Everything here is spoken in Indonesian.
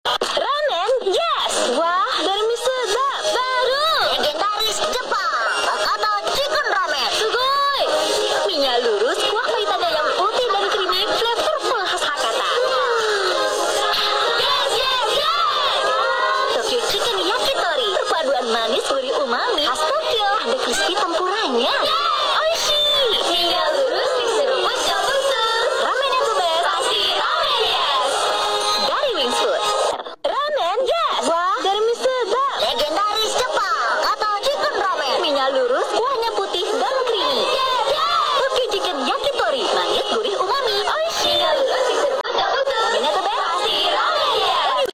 Ramen, yes. Wah, dari sedap baru. Legendaris Jepang, Hakata Chicken Ramen. Sugoi. Minyak lurus, kuah hitam yang putih dan creamy, flavorful khas Hakata. Yes, yes, yes. Tokyo Chicken Yakitori, perpaduan manis gurih umami khas Tokyo. Ada crispy tempuranya. Oishi. Minyak lurus diseruput ke khusus. Ramen yang the best. Pasti ramen yes. Dari Wings Food. Ramen, yes. Wah, dari sedap. Legendaris Jepang, Hakata Chicken Ramen. Minyak lurus, kuah